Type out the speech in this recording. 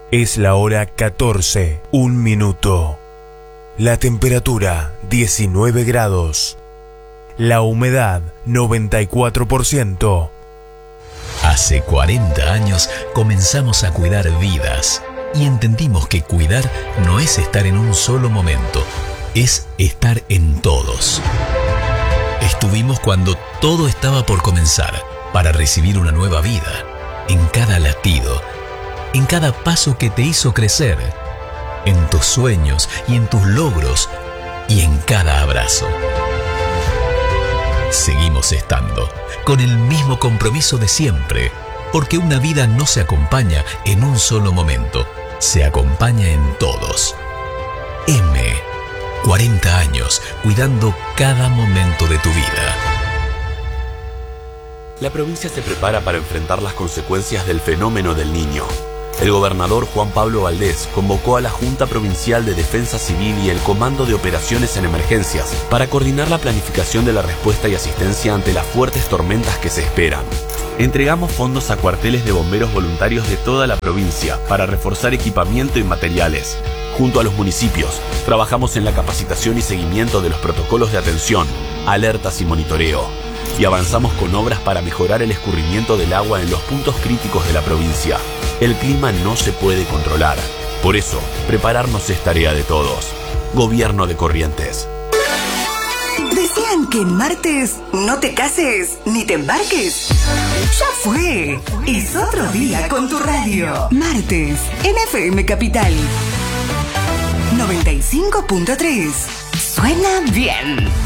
Es la hora 14, 1 minuto. La temperatura 19 grados. La humedad 94%. Hace 40 años comenzamos a cuidar vidas y entendimos que cuidar no es estar en un solo momento, es estar en todos. Estuvimos cuando todo estaba por comenzar para recibir una nueva vida, en cada latido, en cada paso que te hizo crecer, en tus sueños y en tus logros y en cada abrazo. Seguimos estando con el mismo compromiso de siempre, porque una vida no se acompaña en un solo momento, se acompaña en todos. 40 años cuidando cada momento de tu vida. La provincia se prepara para enfrentar las consecuencias del fenómeno del Niño. El gobernador Juan Pablo Valdés convocó a la Junta Provincial de Defensa Civil y el Comando de Operaciones en Emergencias para coordinar la planificación de la respuesta y asistencia ante las fuertes tormentas que se esperan. Entregamos fondos a cuarteles de bomberos voluntarios de toda la provincia para reforzar equipamiento y materiales. Junto a los municipios, trabajamos en la capacitación y seguimiento de los protocolos de atención, alertas y monitoreo. Y avanzamos con obras para mejorar el escurrimiento del agua en los puntos críticos de la provincia. El clima no se puede controlar. Por eso, prepararnos es tarea de todos. Gobierno de Corrientes. Decían que en martes no te cases ni te embarques. Ya fue. Es otro día con tu radio. Martes, en FM Capital 95.3. Suena bien.